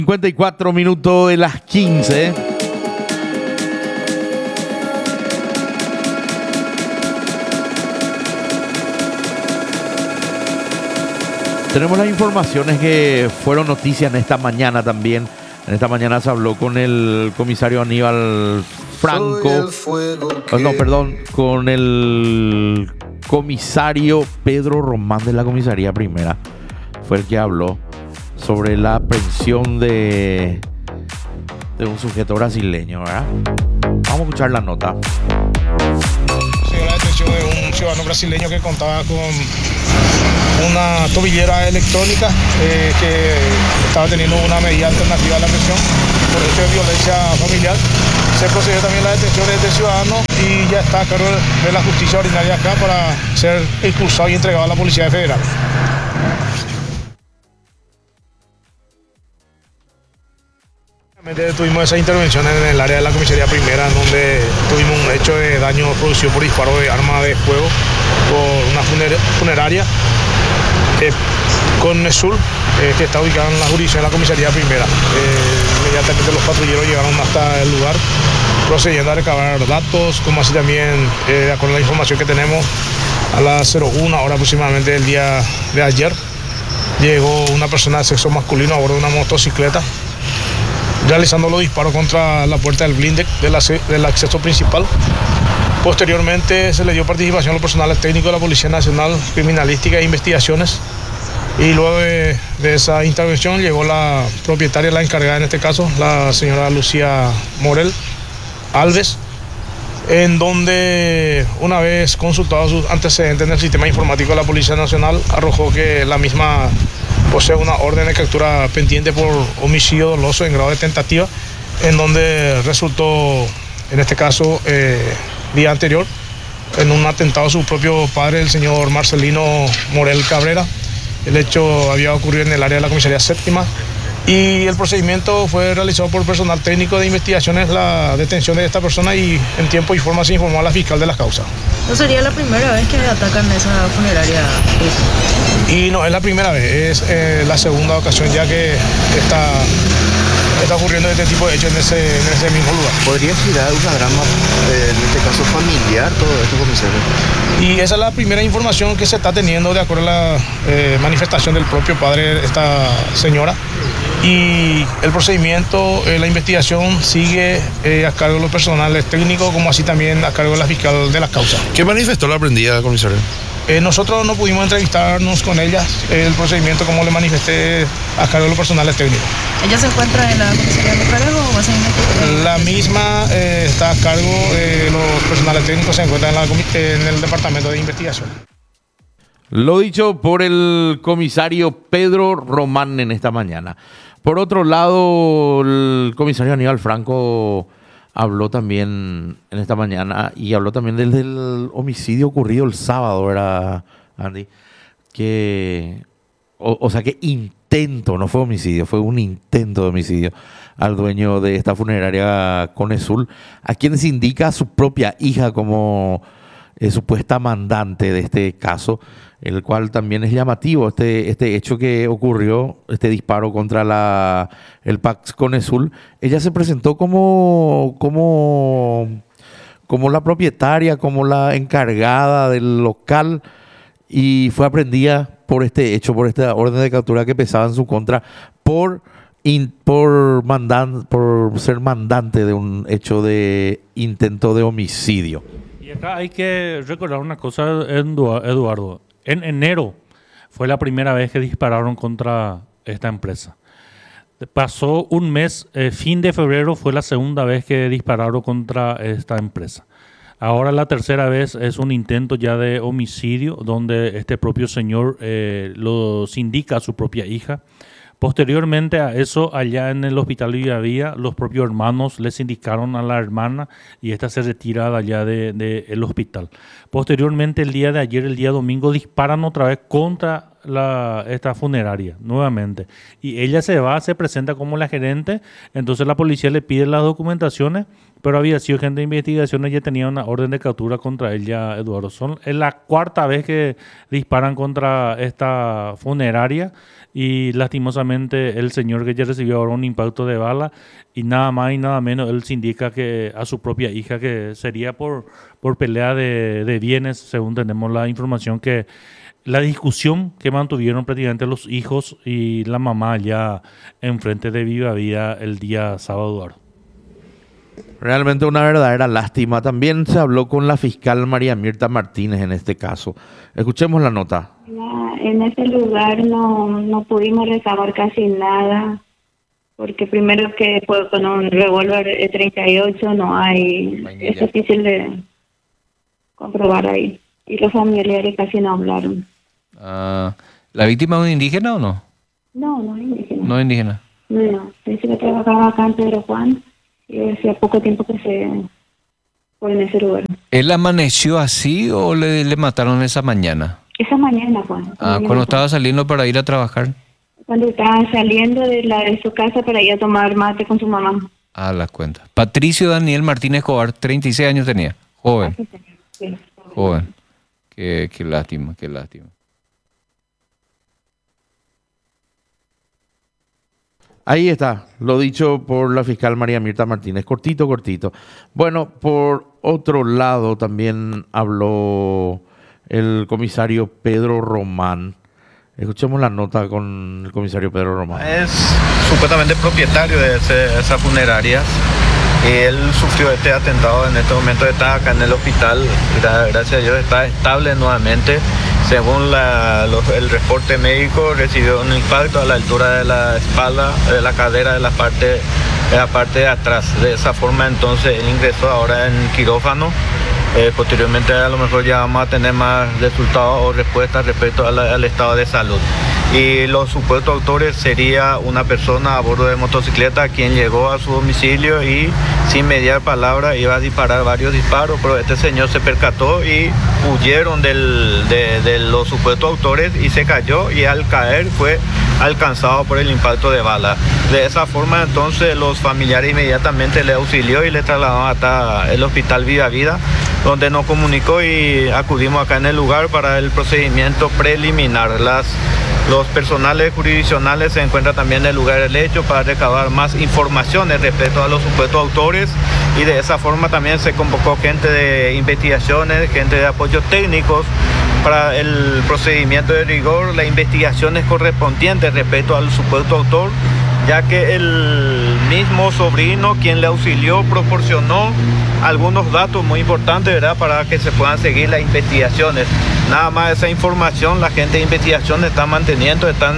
54 minutos de las 15. Tenemos las informaciones que fueron noticias en esta mañana también. En esta mañana se habló con el comisario Aníbal Franco. Con el comisario Pedro Román de la comisaría primera. Fue el que habló sobre la aprehensión de un sujeto brasileño, ¿verdad? Vamos a escuchar la nota. Se dio la detención de un ciudadano brasileño que contaba con una tobillera electrónica que estaba teniendo una medida alternativa a la prisión por hecho de violencia familiar. Se procedió también a la detención de este ciudadano y ya está a cargo de la justicia ordinaria acá para ser expulsado y entregado a la Policía Federal. Tuvimos esa intervención en el área de la comisaría primera, en donde tuvimos un hecho de daño producido por disparo de arma de fuego por una funeraria con Nesul, que está ubicada en la jurisdicción de la comisaría primera. Inmediatamente los patrulleros llegaron hasta el lugar, procediendo a recabar datos, como así también, de acuerdo a la información que tenemos, a las 01 hora aproximadamente del día de ayer, llegó una persona de sexo masculino a bordo de una motocicleta, realizando los disparos contra la puerta del blindex del acceso principal. Posteriormente se le dio participación a los personales técnicos de la Policía Nacional, Criminalística e Investigaciones. Y luego de esa intervención llegó la propietaria, la encargada en este caso, la señora Lucía Morel Alves, en donde, una vez consultados sus antecedentes en el sistema informático de la Policía Nacional, arrojó que la misma posee una orden de captura pendiente por homicidio doloso en grado de tentativa, en donde resultó, en este caso, día anterior, en un atentado a su propio padre, el señor Marcelino Morel Cabrera. El hecho había ocurrido en el área de la comisaría séptima y el procedimiento fue realizado por personal técnico de investigaciones, la detención de esta persona, y en tiempo y forma se informó a la fiscal de la causa. ¿No sería la primera vez que atacan esa funeraria? Y no es la primera vez, es la segunda ocasión ya que está ocurriendo este tipo de hechos en ese mismo lugar. ¿Podría girar una drama, en este caso familiar, todo esto, comisario? Y esa es la primera información que se está teniendo de acuerdo a la manifestación del propio padre de esta señora. Y el procedimiento, la investigación sigue a cargo de los personales técnicos, como así también a cargo de la fiscal de la causa. ¿Qué manifestó la aprendida, comisario? Nosotros no pudimos entrevistarnos con ella. El procedimiento, como le manifesté, a cargo de los personales técnicos. ¿Ella se encuentra en la comisaría local o va a ser investigada? La misma está a cargo de los personales técnicos, se encuentra en el departamento de investigación. Lo dicho por el comisario Pedro Román en esta mañana. Por otro lado, el comisario Aníbal Franco habló también en esta mañana y habló también del homicidio ocurrido el sábado, ¿verdad, Andy? Que intento, no fue homicidio, fue un intento de homicidio al dueño de esta funeraria Conesul, a quien se indica a su propia hija como supuesta mandante de este caso, el cual también es llamativo, este hecho que ocurrió, este disparo contra el Pax Conesul. Ella se presentó como la propietaria, como la encargada del local, y fue aprehendida por este hecho, por esta orden de captura que pesaba en su contra, por ser mandante de un hecho de intento de homicidio. Y acá hay que recordar una cosa, Eduardo. En enero fue la primera vez que dispararon contra esta empresa. Pasó un mes, fin de febrero fue la segunda vez que dispararon contra esta empresa. Ahora la tercera vez es un intento ya de homicidio, donde este propio señor los indica a su propia hija. Posteriormente a eso, allá en el hospital Villavía, los propios hermanos les indicaron a la hermana y esta se retira de allá del hospital. Posteriormente, el día de ayer, el día domingo, disparan otra vez contra esta funeraria nuevamente. Y ella se presenta como la gerente, entonces la policía le pide las documentaciones, pero había sido gente de investigación y ya tenía una orden de captura contra ella, Eduardo. Es la cuarta vez que disparan contra esta funeraria y lastimosamente el señor que ya recibió ahora un impacto de bala y nada más y nada menos, él se indica que a su propia hija que sería por pelea de bienes, según tenemos la información, que la discusión que mantuvieron prácticamente los hijos y la mamá ya enfrente de Viva Vida el día sábado, Eduardo. Realmente una verdadera lástima. También se habló con la fiscal María Mirta Martínez en este caso. Escuchemos la nota. En ese lugar no pudimos recabar casi nada, porque primero que fue con un revólver 38 no hay, es difícil de comprobar ahí. Y los familiares casi no hablaron. ¿La víctima es un indígena o no? No es indígena. No es indígena. No, dice que trabajaba acá en Pedro Juan y hacía poco tiempo que se fue en ese lugar. ¿Él amaneció así o le mataron esa mañana? Esa mañana, Juan. Cuando estaba saliendo para ir a trabajar. Cuando estaba saliendo de su casa para ir a tomar mate con su mamá. Las cuentas. Patricio Daniel Martínez Escobar, 36 años tenía. Joven. Sí. Joven. Qué lástima, qué lástima. Ahí está, lo dicho por la fiscal María Mirta Martínez. Cortito. Bueno, por otro lado también habló el comisario Pedro Román. Escuchemos la nota con el comisario Pedro Román. Es supuestamente propietario de esa funeraria. Él sufrió este atentado, en este momento está acá en el hospital, gracias a Dios está estable nuevamente. Según el reporte médico, recibió un impacto a la altura de la espalda, de la cadera, de la parte de atrás. De esa forma entonces él ingresó ahora en quirófano. Posteriormente a lo mejor ya vamos a tener más resultados o respuestas respecto al estado de salud. Y los supuestos autores sería una persona a bordo de motocicleta quien llegó a su domicilio y sin mediar palabra iba a disparar varios disparos, pero este señor se percató y huyeron de los supuestos autores y se cayó y al caer fue alcanzado por el impacto de bala. De esa forma entonces los familiares inmediatamente le auxilió y le trasladaron hasta el hospital Viva Vida, donde nos comunicó y acudimos acá en el lugar para el procedimiento preliminar. Los personales jurisdiccionales se encuentran también en el lugar del hecho para recabar más informaciones respecto a los supuestos autores y de esa forma también se convocó gente de investigaciones, gente de apoyos técnicos para el procedimiento de rigor, las investigaciones correspondientes respecto al supuesto autor, ya que el mismo sobrino quien le auxilió proporcionó algunos datos muy importantes, ¿verdad?, para que se puedan seguir las investigaciones. Nada más esa información la gente de investigación está manteniendo, están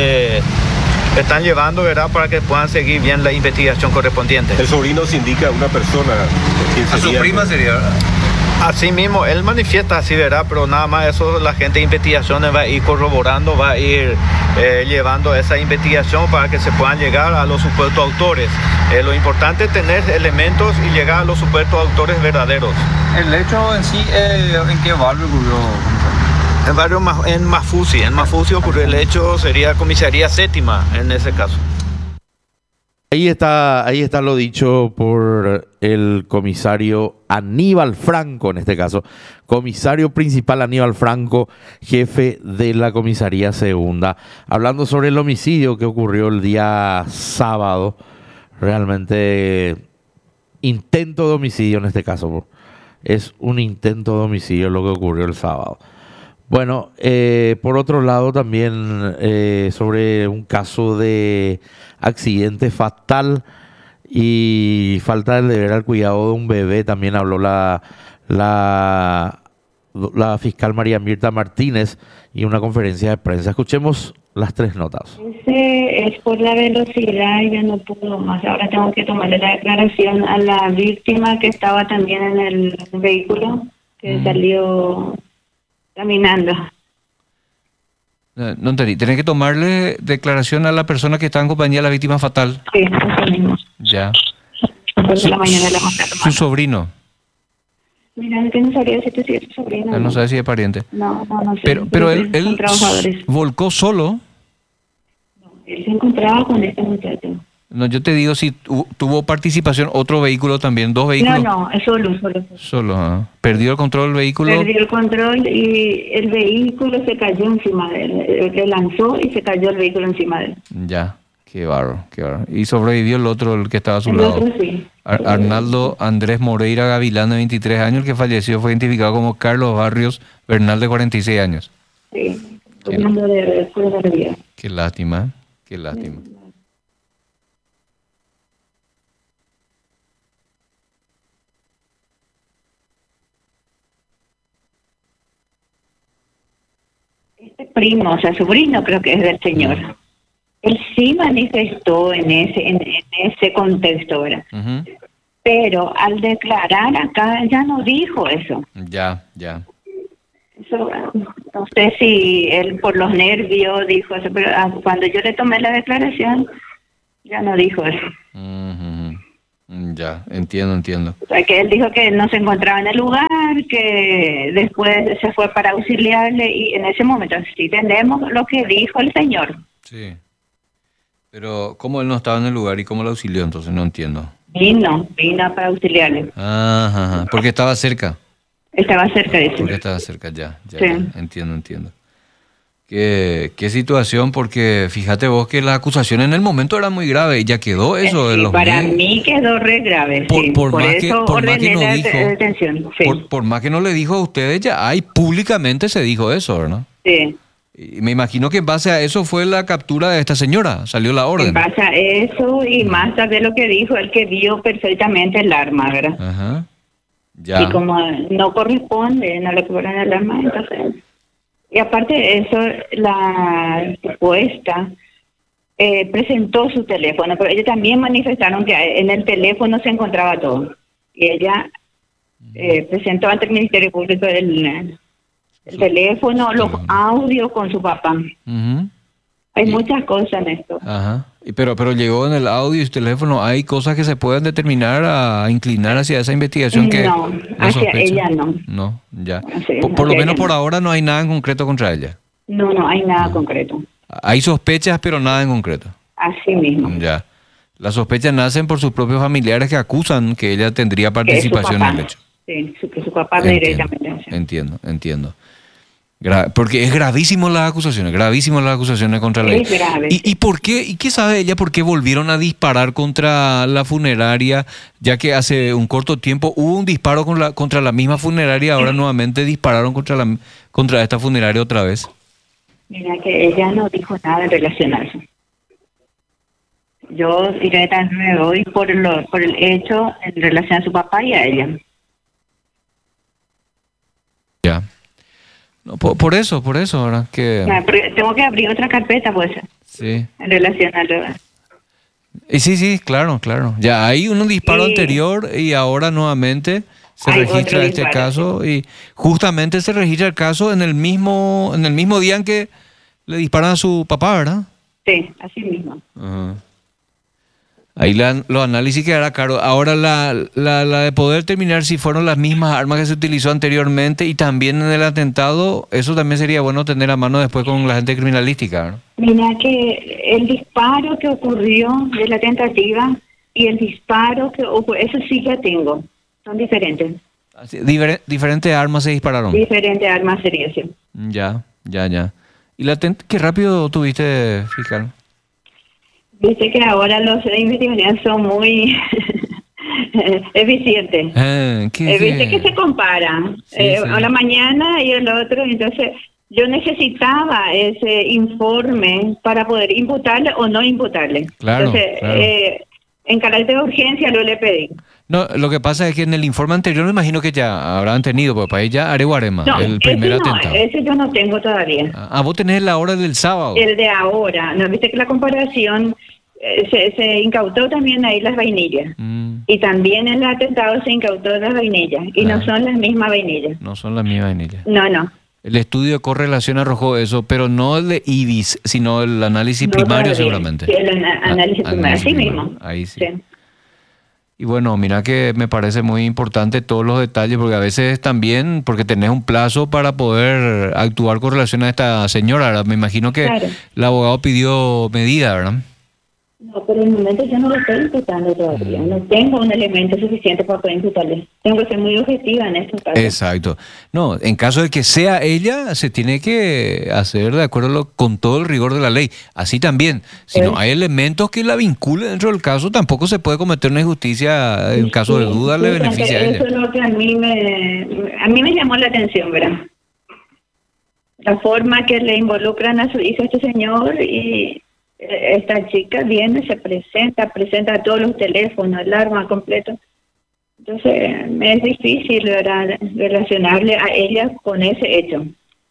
llevando, ¿verdad?, para que puedan seguir bien la investigación correspondiente. El sobrino se indica a una persona. A su prima sería, ¿verdad? Así mismo, él manifiesta así, ¿verdad? Pero nada más eso la gente de investigaciones va a ir corroborando, va a ir llevando esa investigación para que se puedan llegar a los supuestos autores. Lo importante es tener elementos y llegar a los supuestos autores verdaderos. ¿El hecho en sí, en qué barrio ocurrió? En Mafusi ocurrió el hecho, sería comisaría séptima en ese caso. Ahí está lo dicho por el comisario Aníbal Franco, en este caso, comisario principal Aníbal Franco, jefe de la comisaría segunda, hablando sobre el homicidio que ocurrió el día sábado. Realmente intento de homicidio en este caso, es un intento de homicidio lo que ocurrió el sábado. Bueno, por otro lado también sobre un caso de accidente fatal y falta del deber al cuidado de un bebé, también habló la fiscal María Mirta Martínez y una conferencia de prensa. Escuchemos las tres notas. Ese es por la velocidad y ya no pudo más. Ahora tengo que tomarle la declaración a la víctima que estaba también en el vehículo, que salió caminando. No entendí. ¿Tenés que tomarle declaración a la persona que está en compañía de la víctima fatal? Sí, eso mismo. Ya. Por la mañana le vamos a tomar. Su sobrino. Mira, que no sabría decirte si es tu sobrino. Él no sabe si es pariente. No sé. Pero él son trabajadores. volcó solo. Él se encontraba con este muchacho. No, yo te digo si tuvo participación otro vehículo también, dos vehículos. No, es solo. Solo, perdió el control del vehículo. Perdió el control y el vehículo se cayó encima de él. Le lanzó y se cayó el vehículo encima de él. Ya, qué bárbaro, qué bárbaro. Y sobrevivió el otro, el que estaba a su El lado. otro sí. Arnaldo Andrés Moreira Gavilán, de 23 años, el que falleció fue identificado como Carlos Barrios Bernal, de 46 años. Sí, hablando de la vida. Qué lástima, qué lástima. Este primo, o sea, sobrino creo que es del señor. Él sí manifestó en ese contexto, ¿verdad? Uh-huh. Pero al declarar acá ya no dijo eso. Ya. Eso, no sé si él por los nervios dijo eso, pero cuando yo le tomé la declaración ya no dijo eso. Uh-huh. Ya, entiendo. O sea, que él dijo que no se encontraba en el lugar, que después se fue para auxiliarle y en ese momento sí tenemos lo que dijo el señor. Sí. Pero ¿cómo él no estaba en el lugar y cómo lo auxilió? Entonces no entiendo. Vino para auxiliarle. Ajá, porque estaba cerca. Estaba cerca de eso. Porque estaba cerca, ya. Sí. Ya, entiendo. Qué situación, porque fíjate vos que la acusación en el momento era muy grave y ya quedó eso de los para medios. mí quedó re grave, Por más eso que ordené no la dijo, detención. Sí. Por más que no le dijo a ustedes, ya públicamente se dijo eso, ¿verdad? Sí. Y me imagino que en base a eso fue la captura de esta señora, salió la orden. En base a eso y más tarde lo que dijo, el que vio perfectamente el arma, ¿verdad? Ajá. Ya. Y como no corresponde, no le cobran el arma, entonces... Y aparte de eso, la supuesta presentó su teléfono, pero ellos también manifestaron que en el teléfono se encontraba todo. Y ella presentó ante el Ministerio Público el teléfono, los audios con su papá. Uh-huh. Hay muchas cosas en esto. Ajá. Pero llegó en el audio y el teléfono, ¿hay cosas que se pueden determinar a inclinar hacia esa investigación que no, hacia sospecha? ella no. No, ya. Sí, por lo menos ella por no. ahora no hay nada en concreto contra ella. No hay nada concreto. Hay sospechas, pero nada en concreto. Así mismo. Ya. Las sospechas nacen por sus propios familiares que acusan que ella tendría participación en el hecho. Sí, que su papá directamente. Entiendo. Porque es gravísimo las acusaciones contra la Es grave. ¿Y por qué? ¿Y qué sabe ella por qué volvieron a disparar contra la funeraria? Ya que hace un corto tiempo hubo un disparo contra la misma funeraria, ahora nuevamente dispararon contra esta funeraria otra vez. Mira que ella no dijo nada en relación a eso. Yo directamente me voy por el hecho en relación a su papá y a ella. Ya. No, por eso, ahora que... Tengo que abrir otra carpeta, pues, sí. En relación a lo... Sí, claro. Ya hay un disparo anterior y ahora nuevamente se registra este caso y justamente se registra el caso en el mismo día en que le disparan a su papá, ¿verdad? Sí, así mismo. Uh-huh. Ahí los análisis quedará caro. Ahora la de poder determinar si fueron las mismas armas que se utilizó anteriormente y también en el atentado, eso también sería bueno tener a mano después con la gente criminalística, ¿no? Mira que el disparo que ocurrió de la tentativa y el disparo que ocurrió, eso sí ya tengo, son diferentes. Diferentes armas se dispararon. Diferentes armas serían, sí. Ya. ¿Y qué rápido tuviste, fiscal? Viste que ahora los investigadores son muy eficientes. Viste que se comparan. A la mañana y el otro, entonces yo necesitaba ese informe para poder imputarle o no imputarle. Claro, entonces, claro. En carácter de urgencia lo le pedí. No, lo que pasa es que en el informe anterior me imagino que ya habrán tenido, pues para ella Areguarema, el primer atentado. Ese yo no tengo todavía. Vos tenés la hora del sábado. El de ahora. ¿No viste que la comparación se incautó también ahí las vainillas? Y también en el atentado se incautó las vainillas. Y no son las mismas vainillas. No son las mismas vainillas. No. El estudio de correlación arrojó eso, pero no el de IBIS, sino el análisis primario seguramente. Sí, el análisis primario, así mismo. Ahí sí. Y bueno, mira que me parece muy importante todos los detalles, porque a veces también, porque tenés un plazo para poder actuar con relación a esta señora, ¿verdad? Me imagino que Claro. el abogado pidió medida, ¿verdad? No, pero en el momento yo no lo estoy imputando todavía. No tengo un elemento suficiente para poder imputarle. Tengo que ser muy objetiva en estos casos. Exacto. No, en caso de que sea ella, se tiene que hacer de acuerdo con todo el rigor de la ley. Así también, si no hay elementos que la vinculen dentro del caso, tampoco se puede cometer una injusticia. En caso de duda, le beneficia a ella. Eso es lo que a mí me llamó la atención, ¿verdad? La forma que le involucran a su hijo, este señor, y esta chica viene, se presenta todos los teléfonos, el arma completo. Entonces, me es difícil, ¿verdad?, relacionarle a ella con ese hecho.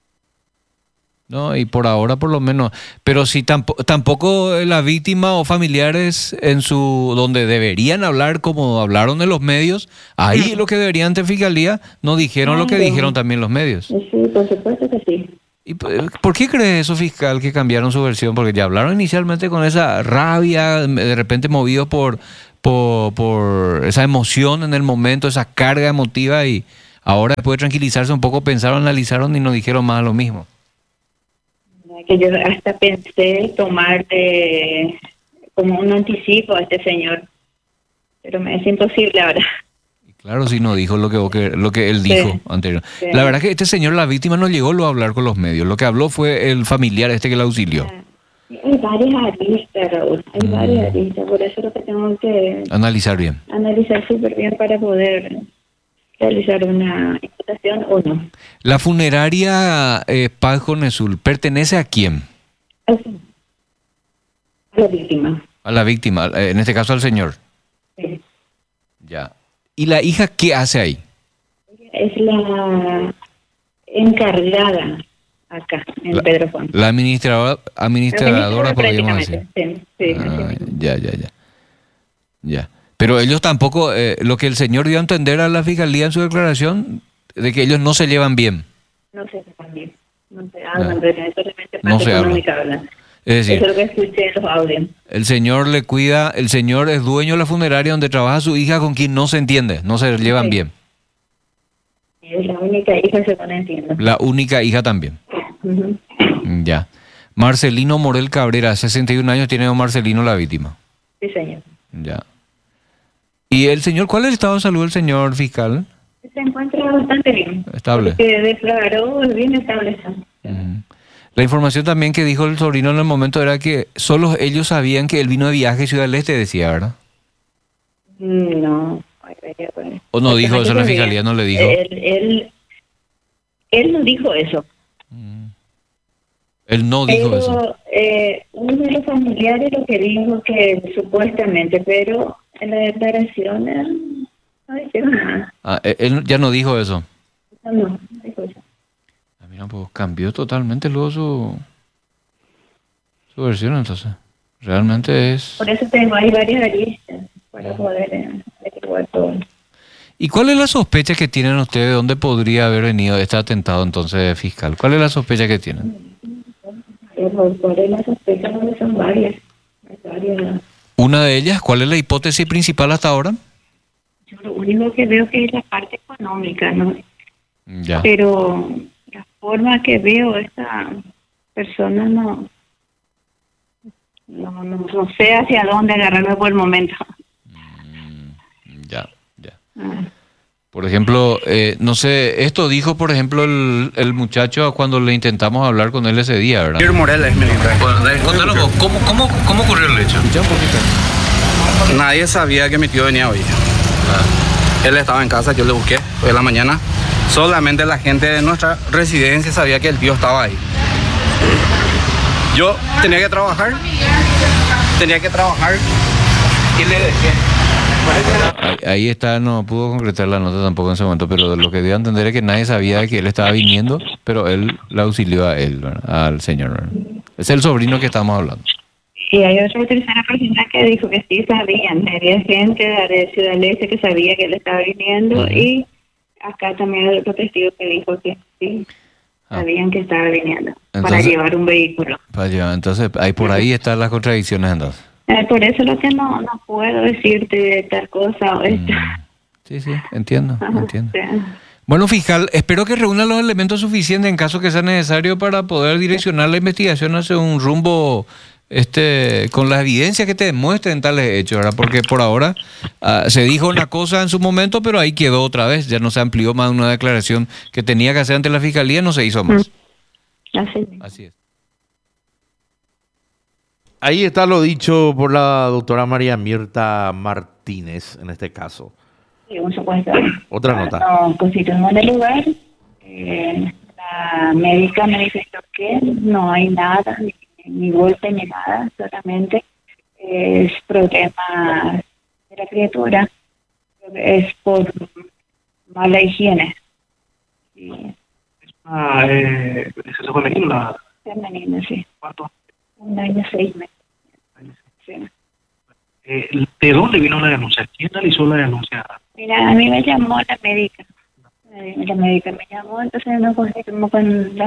No, y por ahora por lo menos. Pero si tampoco la víctima o familiares en donde deberían hablar como hablaron en los medios, ahí lo que deberían ante Fiscalía no dijeron lo que dijeron también los medios. Sí, por supuesto que sí. ¿Y por qué cree eso, fiscal, que cambiaron su versión? Porque ya hablaron inicialmente con esa rabia, de repente movidos por esa emoción en el momento, esa carga emotiva, y ahora después de tranquilizarse un poco pensaron, analizaron y no dijeron más lo mismo. Que yo hasta pensé tomar como un anticipo a este señor, pero me es imposible ahora. Claro, si no dijo lo que él dijo anterior. Sí. La verdad que este señor, la víctima, no llegó a hablar con los medios. Lo que habló fue el familiar que la auxilió. Hay varias aristas, Raúl, hay varias aristas, por eso es lo que tengo que Analizar bien. analizar súper bien para poder realizar una imputación o no. La funeraria Paz Jonesul, ¿pertenece a quién? A la víctima. A la víctima, en este caso al señor. Sí. Ya. ¿Y la hija qué hace ahí? Es la encargada acá, en Pedro Juan. La administradora, podríamos decir. Sí, Ya. Pero ellos tampoco, lo que el señor dio a entender a la fiscalía en su declaración, de que ellos no se llevan bien. No se llevan bien. No se hablan, solamente No se hablan. hablan. Es decir, Eso es lo que escuché en los audios. el señor le cuida, el señor es dueño de la funeraria donde trabaja su hija, con quien no se entiende, no se llevan bien. Es la única hija, según entiendo. La única hija también. Ujú. Ya. Marcelino Morel Cabrera, 61 años tiene don Marcelino, la víctima. Sí, señor. Ya. ¿Y el señor, cuál es el estado de salud del señor fiscal? Se encuentra bastante bien. Estable. Porque declaró bien estable. La información también que dijo el sobrino en el momento era que solo ellos sabían que él vino de viaje a Ciudad del Este, decía, ¿verdad? No. ¿O no dijo eso la fiscalía? ¿No le dijo? Él no dijo eso. Él no dijo eso. Uno de los familiares lo que dijo que supuestamente, pero en la declaración no dijeron nada. Él ya no dijo eso. No dijo eso. Mira, pues cambió totalmente luego su versión, entonces. Realmente es... Por eso hay varias aristas para poder averiguar todo. ¿Y cuál es la sospecha que tienen ustedes de dónde podría haber venido este atentado entonces, fiscal? ¿Cuál es la sospecha que tienen? ¿Cuál es la sospecha? Son varias. Una de ellas, ¿cuál es la hipótesis principal hasta ahora? Yo lo único que veo que es la parte económica, ¿no? Ya. Pero la forma que veo esta persona no sé hacia dónde agarrarme por el momento. Ya. Por ejemplo, no sé, esto dijo, por ejemplo, el muchacho cuando le intentamos hablar con él ese día, ¿verdad? Pierre Morel es mi nombre. Contanos, ¿cómo ocurrió el hecho? Nadie sabía que mi tío venía hoy. Él estaba en casa, yo le busqué hoy en la mañana. Solamente la gente de nuestra residencia sabía que el tío estaba ahí. Yo tenía que trabajar y le dejé. Ahí está, no pudo concretar la nota tampoco en ese momento, pero lo que dio a entender es que nadie sabía que él estaba viniendo, pero él la auxilió a él, ¿verdad? Al señor, ¿verdad? Es el sobrino que estamos hablando. Y hay otra tercera persona que dijo que sí sabían. Había gente de Ciudad del Este que sabía que él estaba viniendo y acá también hay otro testigo que dijo que sí sabían que estaba viniendo para llevar un vehículo. Entonces, ahí por ahí están las contradicciones entonces. Por eso lo que no puedo decirte tal cosa o esto. Sí, entiendo. Sí. Bueno, fiscal, espero que reúna los elementos suficientes en caso que sea necesario para poder direccionar la investigación hacia un rumbo con las evidencias que te demuestren tales hechos, ¿verdad? Porque por ahora se dijo una cosa en su momento, pero ahí quedó otra vez. Ya no se amplió más una declaración que tenía que hacer ante la fiscalía, no se hizo más. Así es. Ahí está lo dicho por la doctora María Mirta Martínez en este caso. Sí, un supuesto. Otra nota. Nos constituimos en el lugar. La médica manifestó que no hay nada, ni golpe ni nada, solamente es problema de la criatura, es por mala higiene. Sí. ¿Es eso femenino? Femenino, sí. ¿Cuánto? 1 año 6 meses. Sí. ¿De dónde vino la denuncia? ¿Quién realizó la denuncia? Mira, a mí me llamó la médica. La médica me llamó, entonces nos constituimos con la